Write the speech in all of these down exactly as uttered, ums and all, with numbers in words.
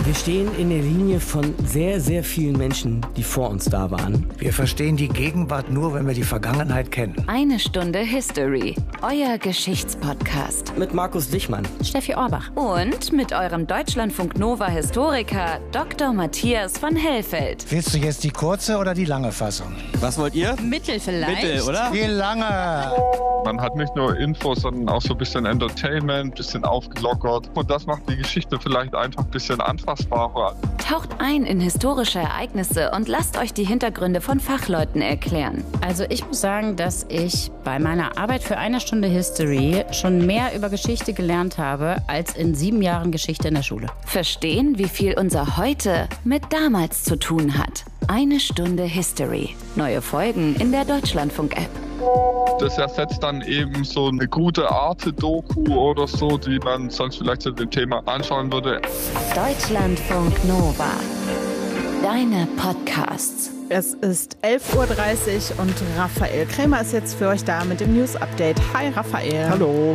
Wir stehen in der Linie von sehr, sehr vielen Menschen, die vor uns da waren. Wir verstehen die Gegenwart nur, wenn wir die Vergangenheit kennen. Eine Stunde History, euer Geschichtspodcast. Mit Markus Dichmann, Steffi Orbach und mit eurem Deutschlandfunk Nova Historiker Doktor Matthias von Hellfeld. Willst du jetzt die kurze oder die lange Fassung? Was wollt ihr? Mittel vielleicht. Mittel, oder? Die lange! Man hat nicht nur Infos, sondern auch so ein bisschen Entertainment, ein bisschen aufgelockert. Und das macht die Geschichte vielleicht einfach ein bisschen anfassbarer. Taucht ein in historische Ereignisse und lasst euch die Hintergründe von Fachleuten erklären. Also ich muss sagen, dass ich bei meiner Arbeit für eine Stunde History schon mehr über Geschichte gelernt habe, als in sieben Jahren Geschichte in der Schule. Verstehen, wie viel unser Heute mit damals zu tun hat. Eine Stunde History. Neue Folgen in der Deutschlandfunk-App. Das ersetzt dann eben so eine gute Arte-Doku oder so, die man sonst vielleicht zu dem Thema anschauen würde. Deutschlandfunk Nova. Deine Podcasts. Es ist elf Uhr dreißig und Raphael Krämer ist jetzt für euch da mit dem News-Update. Hi Raphael. Hallo.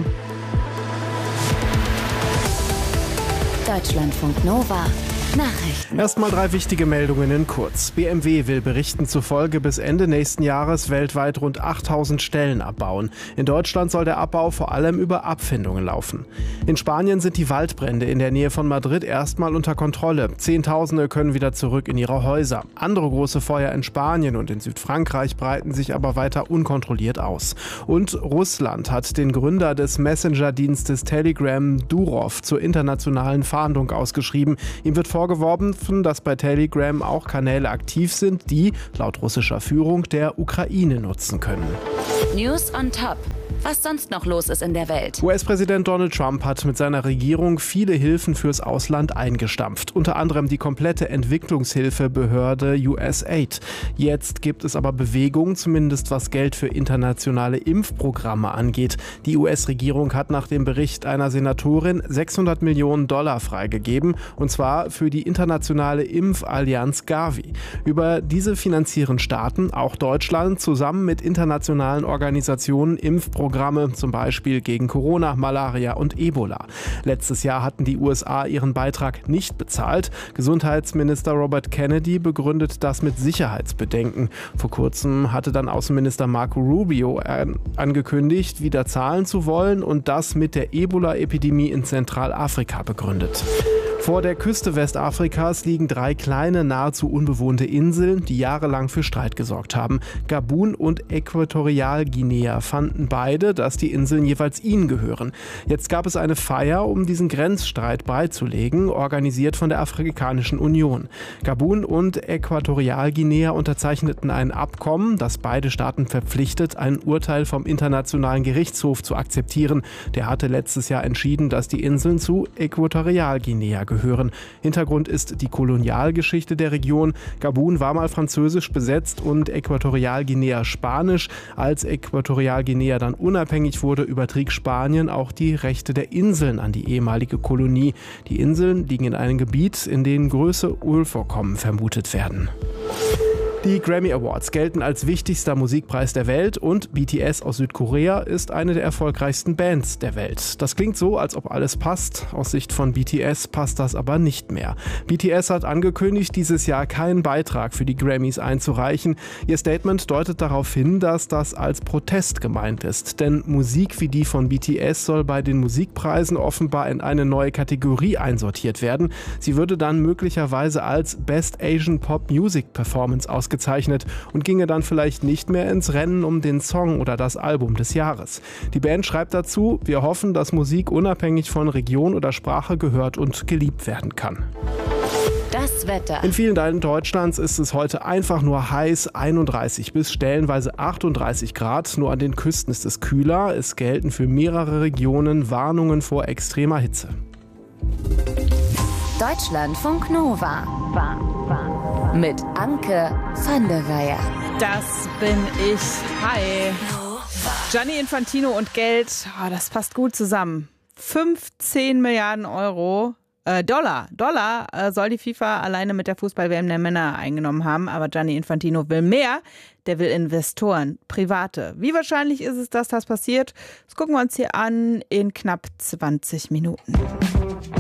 Deutschlandfunk Nova. Nachrichten. Erstmal drei wichtige Meldungen in kurz. B M W will Berichten zufolge bis Ende nächsten Jahres weltweit rund achttausend Stellen abbauen. In Deutschland soll der Abbau vor allem über Abfindungen laufen. In Spanien sind die Waldbrände in der Nähe von Madrid erstmal unter Kontrolle. Zehntausende können wieder zurück in ihre Häuser. Andere große Feuer in Spanien und in Südfrankreich breiten sich aber weiter unkontrolliert aus. Und Russland hat den Gründer des Messenger-Dienstes Telegram, Durov, zur internationalen Fahndung ausgeschrieben. Ihm wird vorgeworfen, dass bei Telegram auch Kanäle aktiv sind, die, laut russischer Führung, der Ukraine nutzen können. News on top. Was sonst noch los ist in der Welt. U S-Präsident Donald Trump hat mit seiner Regierung viele Hilfen fürs Ausland eingestampft. Unter anderem die komplette Entwicklungshilfebehörde U S A I D. Jetzt gibt es aber Bewegung, zumindest was Geld für internationale Impfprogramme angeht. Die U S-Regierung hat nach dem Bericht einer Senatorin sechshundert Millionen Dollar freigegeben, und zwar für die internationale Impfallianz Gavi. Über diese finanzieren Staaten, auch Deutschland, zusammen mit internationalen Organisationen Impfprogramme, zum Beispiel gegen Corona, Malaria und Ebola. Letztes Jahr hatten die U S A ihren Beitrag nicht bezahlt. Gesundheitsminister Robert Kennedy begründet das mit Sicherheitsbedenken. Vor kurzem hatte dann Außenminister Marco Rubio angekündigt, wieder zahlen zu wollen und das mit der Ebola-Epidemie in Zentralafrika begründet. Vor der Küste Westafrikas liegen drei kleine, nahezu unbewohnte Inseln, die jahrelang für Streit gesorgt haben. Gabun und Äquatorialguinea fanden beide, dass die Inseln jeweils ihnen gehören. Jetzt gab es eine Feier, um diesen Grenzstreit beizulegen, organisiert von der Afrikanischen Union. Gabun und Äquatorialguinea unterzeichneten ein Abkommen, das beide Staaten verpflichtet, ein Urteil vom Internationalen Gerichtshof zu akzeptieren. Der hatte letztes Jahr entschieden, dass die Inseln zu Äquatorialguinea gehören. Gehören. Hintergrund ist die Kolonialgeschichte der Region. Gabun war mal französisch besetzt und Äquatorialguinea spanisch. Als Äquatorialguinea dann unabhängig wurde, übertrug Spanien auch die Rechte der Inseln an die ehemalige Kolonie. Die Inseln liegen in einem Gebiet, in dem große Ölvorkommen vermutet werden. Die Grammy Awards gelten als wichtigster Musikpreis der Welt und B T S aus Südkorea ist eine der erfolgreichsten Bands der Welt. Das klingt so, als ob alles passt. Aus Sicht von B T S passt das aber nicht mehr. B T S hat angekündigt, dieses Jahr keinen Beitrag für die Grammys einzureichen. Ihr Statement deutet darauf hin, dass das als Protest gemeint ist. Denn Musik wie die von B T S soll bei den Musikpreisen offenbar in eine neue Kategorie einsortiert werden. Sie würde dann möglicherweise als Best Asian Pop Music Performance ausgezeichnet und ginge dann vielleicht nicht mehr ins Rennen um den Song oder das Album des Jahres. Die Band schreibt dazu: Wir hoffen, dass Musik unabhängig von Region oder Sprache gehört und geliebt werden kann. Das Wetter. In vielen Teilen Deutschlands ist es heute einfach nur heiß, einunddreißig bis stellenweise achtunddreißig Grad. Nur an den Küsten ist es kühler. Es gelten für mehrere Regionen Warnungen vor extremer Hitze. Deutschlandfunk Nova. Mit Anke van der Weyer. Das bin ich. Hi. Gianni Infantino und Geld, oh, das passt gut zusammen. fünfzehn Milliarden Euro, äh, Dollar, Dollar äh, soll die FIFA alleine mit der Fußball-W M der Männer eingenommen haben. Aber Gianni Infantino will mehr. Der will Investoren, Private. Wie wahrscheinlich ist es, dass das passiert? Das gucken wir uns hier an in knapp zwanzig Minuten.